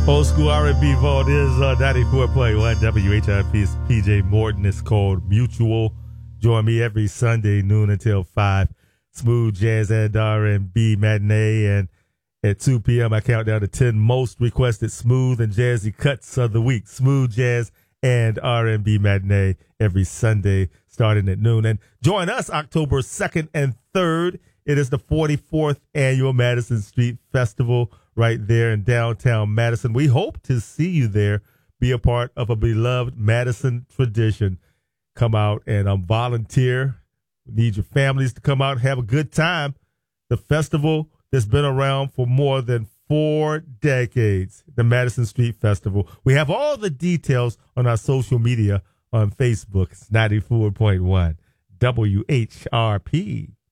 Old school R&B vault is 94.1 WHIP's PJ Morton. It's called Mutual. Join me every Sunday, noon until 5. Smooth jazz and R&B matinee. And at 2 p.m., I count down the 10 most requested smooth and jazzy cuts of the week. Smooth jazz and R&B matinee every Sunday starting at noon. And join us October 2nd and 3rd. It is the 44th annual Madison Street Festival right there in downtown Madison. We hope to see you there, be a part of a beloved Madison tradition. Come out and volunteer. We need your families to come out and have a good time. The festival that's been around for more than 4 decades, the Madison Street Festival. We have all the details on our social media on Facebook. It's 94.1 WHRP.